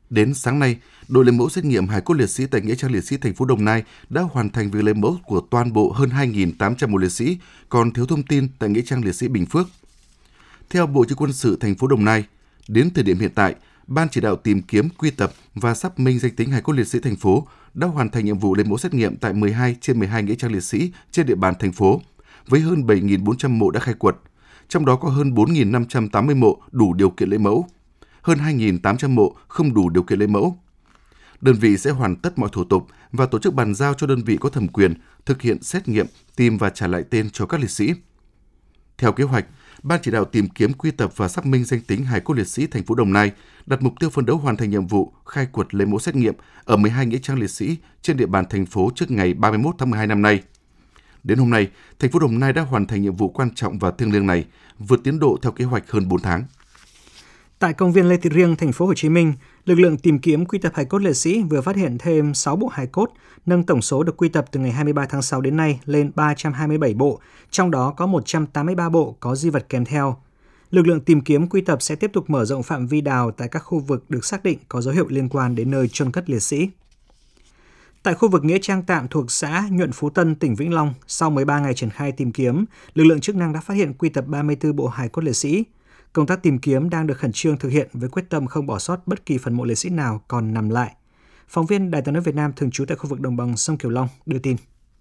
Đến sáng nay, đội lấy mẫu xét nghiệm hài cốt liệt sĩ tại Nghĩa trang liệt sĩ thành phố Đồng Nai đã hoàn thành việc lấy mẫu của toàn bộ hơn 2.800 mộ liệt sĩ, còn thiếu thông tin tại Nghĩa trang liệt sĩ Bình Phước. Theo Bộ Chỉ huy Quân sự thành phố Đồng Nai, đến thời điểm hiện tại, Ban chỉ đạo tìm kiếm, quy tập và xác minh danh tính hài cốt liệt sĩ thành phố đã hoàn thành nhiệm vụ lấy mẫu xét nghiệm tại 12 trên 12 nghĩa trang liệt sĩ trên địa bàn thành phố, với hơn 7.400 mộ đã khai quật, trong đó có hơn 4.580 mộ đủ điều kiện lấy mẫu, hơn 2.800 mộ không đủ điều kiện lấy mẫu. Đơn vị sẽ hoàn tất mọi thủ tục và tổ chức bàn giao cho đơn vị có thẩm quyền thực hiện xét nghiệm, tìm và trả lại tên cho các liệt sĩ. Theo kế hoạch, Ban chỉ đạo tìm kiếm, quy tập và xác minh danh tính hài cốt liệt sĩ thành phố Đồng Nai đặt mục tiêu phấn đấu hoàn thành nhiệm vụ khai quật lấy mẫu xét nghiệm ở 12 nghĩa trang liệt sĩ trên địa bàn thành phố trước ngày 31 tháng 12 năm nay. Đến hôm nay, thành phố Đồng Nai đã hoàn thành nhiệm vụ quan trọng và thiêng liêng này, vượt tiến độ theo kế hoạch hơn 4 tháng. Tại công viên Lê Thị Riêng, thành phố Hồ Chí Minh, lực lượng tìm kiếm quy tập hài cốt liệt sĩ vừa phát hiện thêm 6 bộ hài cốt, nâng tổng số được quy tập từ ngày 23 tháng 6 đến nay lên 327 bộ, trong đó có 183 bộ có di vật kèm theo. Lực lượng tìm kiếm quy tập sẽ tiếp tục mở rộng phạm vi đào tại các khu vực được xác định có dấu hiệu liên quan đến nơi chôn cất liệt sĩ. Tại khu vực nghĩa trang tạm thuộc xã Nhuận Phú Tân, tỉnh Vĩnh Long, sau 13 ngày triển khai tìm kiếm, lực lượng chức năng đã phát hiện quy tập 34 bộ hài cốt liệt sĩ. Công tác tìm kiếm đang được khẩn trương thực hiện với quyết tâm không bỏ sót bất kỳ phần mộ liệt sĩ nào còn nằm lại. Phóng viên Đài Tiếng nói Việt Nam thường trú tại khu vực đồng bằng sông Cửu Long đưa tin.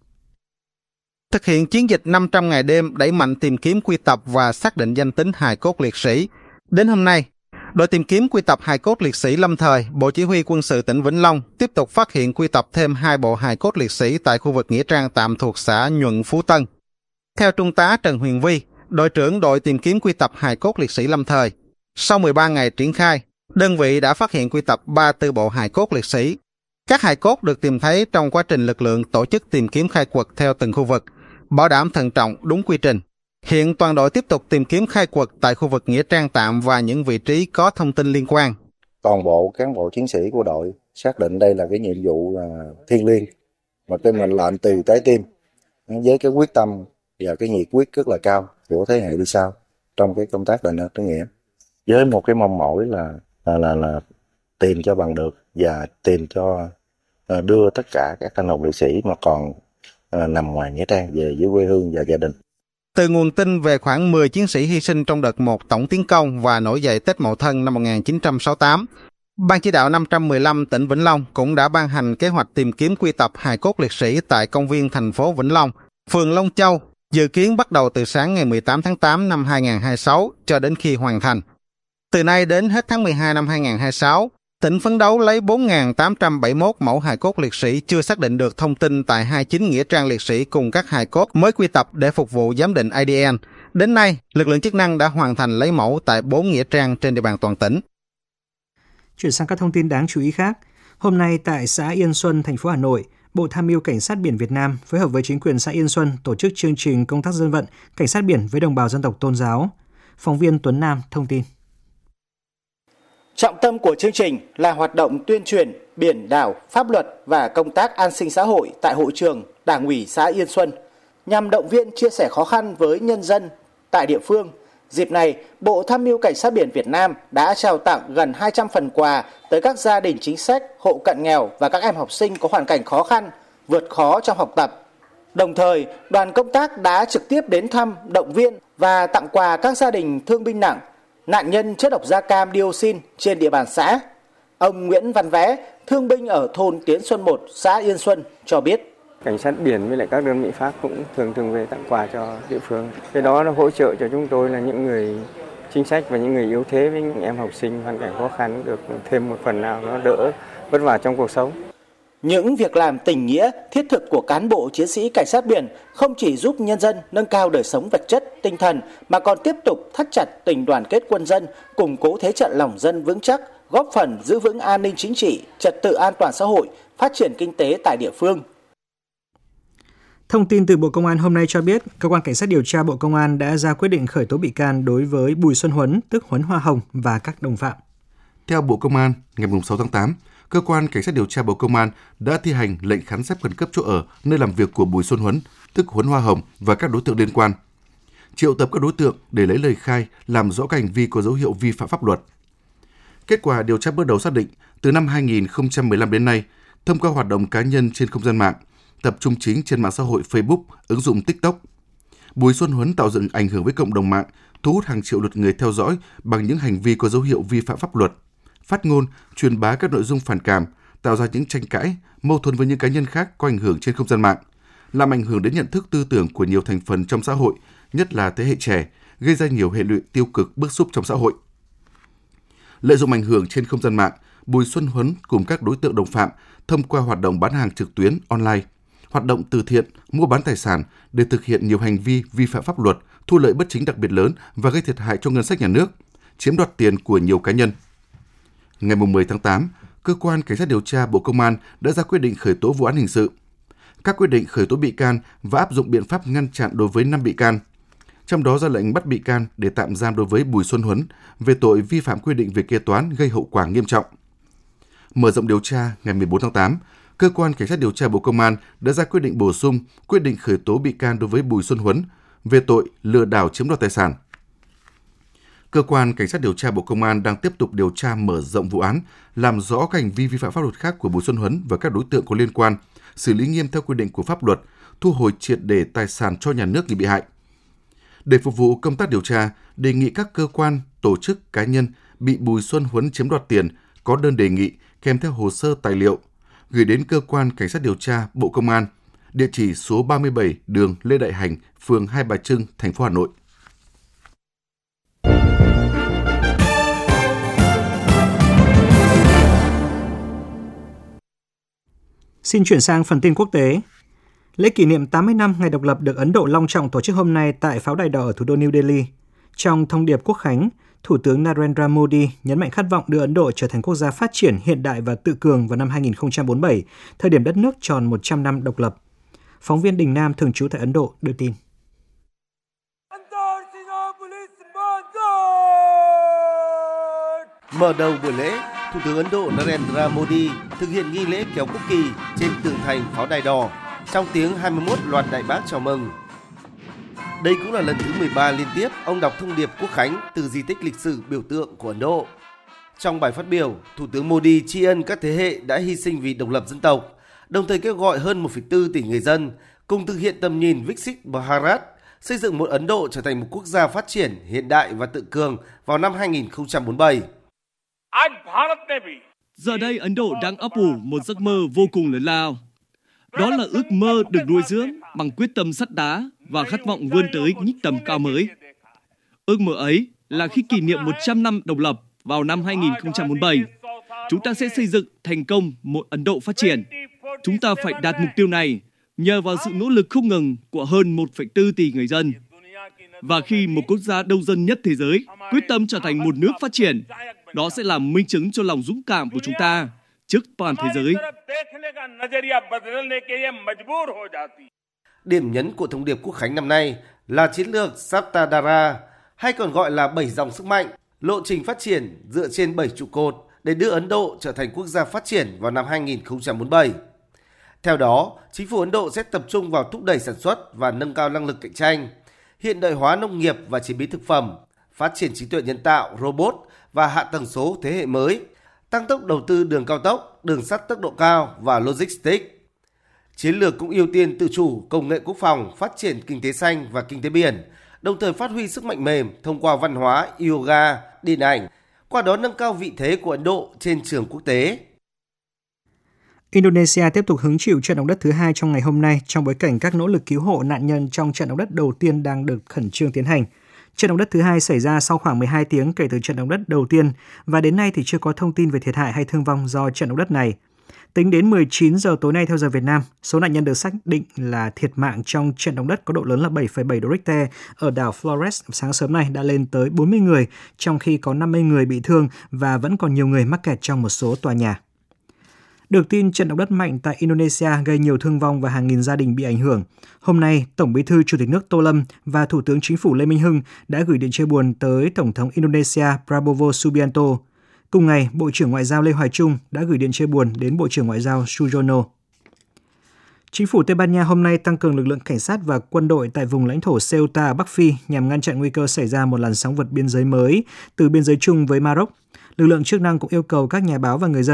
Thực hiện chiến dịch 500 ngày đêm đẩy mạnh tìm kiếm quy tập và xác định danh tính hài cốt liệt sĩ. Đến hôm nay, đội tìm kiếm quy tập hài cốt liệt sĩ lâm thời, Bộ Chỉ huy Quân sự tỉnh Vĩnh Long tiếp tục phát hiện quy tập thêm 2 bộ hài cốt liệt sĩ tại khu vực nghĩa trang tạm thuộc xã Nhuận Phú Tân. Theo Trung tá Trần Huyền Vi, đội trưởng đội tìm kiếm quy tập hài cốt liệt sĩ lâm thời, sau 13 ngày triển khai, đơn vị đã phát hiện quy tập 34 bộ hài cốt liệt sĩ. Các hài cốt được tìm thấy trong quá trình lực lượng tổ chức tìm kiếm khai quật theo từng khu vực, bảo đảm thận trọng đúng quy trình. Hiện toàn đội tiếp tục tìm kiếm khai quật tại khu vực nghĩa trang tạm và những vị trí có thông tin liên quan. Toàn bộ cán bộ chiến sĩ của đội xác định đây là cái nhiệm vụ thiêng liêng và cái mệnh lệnh từ trái tim, với cái quyết tâm và cái nhiệt huyết rất là cao của thế hệ đi sau trong cái công tác đền ơn đáp nghĩa, với một cái mong mỏi là tìm cho bằng được và tìm cho đưa tất cả các anh hùng liệt sĩ mà còn nằm ngoài nghĩa trang về với quê hương và gia đình. Từ nguồn tin về khoảng 10 chiến sĩ hy sinh trong đợt 1 tổng tiến công và nổi dậy Tết Mậu Thân năm 1968, Ban chỉ đạo 515 tỉnh Vĩnh Long cũng đã ban hành kế hoạch tìm kiếm quy tập hài cốt liệt sĩ tại công viên thành phố Vĩnh Long, phường Long Châu, dự kiến bắt đầu từ sáng ngày 18 tháng 8 năm 2026 cho đến khi hoàn thành. Từ nay đến hết tháng 12 năm 2026, tỉnh phấn đấu lấy 4.871 mẫu hài cốt liệt sĩ chưa xác định được thông tin tại 29 nghĩa trang liệt sĩ cùng các hài cốt mới quy tập để phục vụ giám định ADN. Đến nay, lực lượng chức năng đã hoàn thành lấy mẫu tại 4 nghĩa trang trên địa bàn toàn tỉnh. Chuyển sang các thông tin đáng chú ý khác. Hôm nay tại xã Yên Xuân, thành phố Hà Nội, Bộ Tham mưu Cảnh sát biển Việt Nam phối hợp với chính quyền xã Yên Xuân tổ chức chương trình công tác dân vận cảnh sát biển với đồng bào dân tộc tôn giáo. Phóng viên Tuấn Nam thông tin. Trọng tâm của chương trình là hoạt động tuyên truyền biển đảo, pháp luật và công tác an sinh xã hội tại hội trường Đảng ủy xã Yên Xuân nhằm động viên chia sẻ khó khăn với nhân dân tại địa phương. Dịp này, Bộ Tham mưu Cảnh sát biển Việt Nam đã trao tặng gần 200 phần quà tới các gia đình chính sách, hộ cận nghèo và các em học sinh có hoàn cảnh khó khăn, vượt khó trong học tập. Đồng thời, đoàn công tác đã trực tiếp đến thăm, động viên và tặng quà các gia đình thương binh nặng, nạn nhân chất độc da cam dioxin trên địa bàn xã. Ông Nguyễn Văn Vẽ, thương binh ở thôn Tiến Xuân 1, xã Yên Xuân cho biết. Cảnh sát biển với lại các đơn vị khác cũng thường về tặng quà cho địa phương. Cái đó nó hỗ trợ cho chúng tôi là những người chính sách và những người yếu thế với những em học sinh hoàn cảnh khó khăn được thêm một phần nào nó đỡ vất vả trong cuộc sống. Những việc làm tình nghĩa, thiết thực của cán bộ chiến sĩ cảnh sát biển không chỉ giúp nhân dân nâng cao đời sống vật chất, tinh thần mà còn tiếp tục thắt chặt tình đoàn kết quân dân, củng cố thế trận lòng dân vững chắc, góp phần giữ vững an ninh chính trị, trật tự an toàn xã hội, phát triển kinh tế tại địa phương. Thông tin từ Bộ Công an hôm nay cho biết, Cơ quan Cảnh sát điều tra Bộ Công an đã ra quyết định khởi tố bị can đối với Bùi Xuân Huấn, tức Huấn Hoa Hồng và các đồng phạm. Theo Bộ Công an, ngày 6 tháng 8, Cơ quan Cảnh sát điều tra Bộ Công an đã thi hành lệnh khám xét khẩn cấp chỗ ở, nơi làm việc của Bùi Xuân Huấn, tức Huấn Hoa Hồng và các đối tượng liên quan. Triệu tập các đối tượng để lấy lời khai, làm rõ các hành vi có dấu hiệu vi phạm pháp luật. Kết quả điều tra bước đầu xác định, từ năm 2015 đến nay, thông qua hoạt động cá nhân trên không gian mạng, tập trung chính trên mạng xã hội Facebook, ứng dụng TikTok, Bùi Xuân Huấn tạo dựng ảnh hưởng với cộng đồng mạng, thu hút hàng triệu lượt người theo dõi bằng những hành vi có dấu hiệu vi phạm pháp luật, phát ngôn, truyền bá các nội dung phản cảm, tạo ra những tranh cãi, mâu thuẫn với những cá nhân khác có ảnh hưởng trên không gian mạng, làm ảnh hưởng đến nhận thức tư tưởng của nhiều thành phần trong xã hội, nhất là thế hệ trẻ, gây ra nhiều hệ lụy tiêu cực bức xúc trong xã hội. Lợi dụng ảnh hưởng trên không gian mạng, Bùi Xuân Huấn cùng các đối tượng đồng phạm thông qua hoạt động bán hàng trực tuyến online, hoạt động từ thiện, mua bán tài sản để thực hiện nhiều hành vi vi phạm pháp luật, thu lợi bất chính đặc biệt lớn và gây thiệt hại cho ngân sách nhà nước, chiếm đoạt tiền của nhiều cá nhân. Ngày 10 tháng 8, Cơ quan Cảnh sát điều tra Bộ Công an đã ra quyết định khởi tố vụ án hình sự. Các quyết định khởi tố bị can và áp dụng biện pháp ngăn chặn đối với 5 bị can. Trong đó ra lệnh bắt bị can để tạm giam đối với Bùi Xuân Huấn về tội vi phạm quy định về kế toán gây hậu quả nghiêm trọng. Mở rộng điều tra, ngày 14 tháng 8, Cơ quan Cảnh sát điều tra Bộ Công an đã ra quyết định bổ sung quyết định khởi tố bị can đối với Bùi Xuân Huấn về tội lừa đảo chiếm đoạt tài sản. Cơ quan Cảnh sát điều tra Bộ Công an đang tiếp tục điều tra mở rộng vụ án, làm rõ các hành vi vi phạm pháp luật khác của Bùi Xuân Huấn và các đối tượng có liên quan, xử lý nghiêm theo quy định của pháp luật, thu hồi triệt để tài sản cho nhà nước người bị hại. Để phục vụ công tác điều tra, đề nghị các cơ quan, tổ chức, cá nhân bị Bùi Xuân Huấn chiếm đoạt tiền có đơn đề nghị kèm theo hồ sơ tài liệu gửi đến Cơ quan Cảnh sát điều tra Bộ Công an, địa chỉ số 37 đường Lê Đại Hành, phường Hai Bà Trưng, thành phố Hà Nội. Xin chuyển sang phần tin quốc tế. Lễ kỷ niệm 80 năm ngày độc lập được Ấn Độ long trọng tổ chức hôm nay tại Pháo Đài Đỏ ở thủ đô New Delhi. Trong thông điệp quốc khánh, Thủ tướng Narendra Modi nhấn mạnh khát vọng đưa Ấn Độ trở thành quốc gia phát triển hiện đại và tự cường vào năm 2047, thời điểm đất nước tròn 100 năm độc lập. Phóng viên Đình Nam thường trú tại Ấn Độ đưa tin. Mở đầu buổi lễ, Thủ tướng Ấn Độ Narendra Modi thực hiện nghi lễ kéo quốc kỳ trên tường thành Pháo Đài Đỏ trong tiếng 21 loạt đại bác chào mừng. Đây cũng là lần thứ 13 liên tiếp ông đọc thông điệp quốc khánh từ di tích lịch sử biểu tượng của Ấn Độ. Trong bài phát biểu, Thủ tướng Modi tri ân các thế hệ đã hy sinh vì độc lập dân tộc, đồng thời kêu gọi hơn 1,4 tỷ người dân cùng thực hiện tầm nhìn Viksit Bharat, xây dựng một Ấn Độ trở thành một quốc gia phát triển, hiện đại và tự cường vào năm 2047. Giờ đây Ấn Độ đang ấp ủ một giấc mơ vô cùng lớn lao. Đó là ước mơ được nuôi dưỡng bằng quyết tâm sắt đá và khát vọng vươn tới những tầm cao mới. Ước mơ ấy là khi kỷ niệm 100 năm độc lập vào năm 2047, chúng ta sẽ xây dựng thành công một Ấn Độ phát triển. Chúng ta phải đạt mục tiêu này nhờ vào sự nỗ lực không ngừng của hơn 1,4 tỷ người dân. Và khi một quốc gia đông dân nhất thế giới quyết tâm trở thành một nước phát triển, đó sẽ là minh chứng cho lòng dũng cảm của chúng ta trước toàn thế giới. Điểm nhấn của thông điệp quốc khánh năm nay là chiến lược Saptadhara, hay còn gọi là 7 dòng sức mạnh, lộ trình phát triển dựa trên 7 trụ cột để đưa Ấn Độ trở thành quốc gia phát triển vào năm 2047. Theo đó, chính phủ Ấn Độ sẽ tập trung vào thúc đẩy sản xuất và nâng cao năng lực cạnh tranh, hiện đại hóa nông nghiệp và chế biến thực phẩm, phát triển trí tuệ nhân tạo, robot và hạ tầng số thế hệ mới, tăng tốc đầu tư đường cao tốc, đường sắt tốc độ cao và logistics. Chiến lược cũng ưu tiên tự chủ, công nghệ quốc phòng, phát triển kinh tế xanh và kinh tế biển, đồng thời phát huy sức mạnh mềm thông qua văn hóa, yoga, điện ảnh, qua đó nâng cao vị thế của Ấn Độ trên trường quốc tế. Indonesia tiếp tục hứng chịu trận động đất thứ 2 trong ngày hôm nay trong bối cảnh các nỗ lực cứu hộ nạn nhân trong trận động đất đầu tiên đang được khẩn trương tiến hành. Trận động đất thứ 2 xảy ra sau khoảng 12 tiếng kể từ trận động đất đầu tiên và đến nay thì chưa có thông tin về thiệt hại hay thương vong do trận động đất này. Tính đến 19 giờ tối nay theo giờ Việt Nam, số nạn nhân được xác định là thiệt mạng trong trận động đất có độ lớn là 7,7 độ Richter ở đảo Flores sáng sớm nay đã lên tới 40 người, trong khi có 50 người bị thương và vẫn còn nhiều người mắc kẹt trong một số tòa nhà. Được tin trận động đất mạnh tại Indonesia gây nhiều thương vong và hàng nghìn gia đình bị ảnh hưởng. Hôm nay, Tổng Bí thư Chủ tịch nước Tô Lâm và Thủ tướng Chính phủ Lê Minh Hưng đã gửi điện chia buồn tới Tổng thống Indonesia Prabowo Subianto. Cùng ngày, Bộ trưởng Ngoại giao Lê Hoài Trung đã gửi điện chia buồn đến Bộ trưởng Ngoại giao Sujono. Chính phủ Tây Ban Nha hôm nay tăng cường lực lượng cảnh sát và quân đội tại vùng lãnh thổ Ceuta ở Bắc Phi nhằm ngăn chặn nguy cơ xảy ra một làn sóng vượt biên giới mới từ biên giới chung với Maroc. Lực lượng chức năng cũng yêu cầu các nhà báo và người dân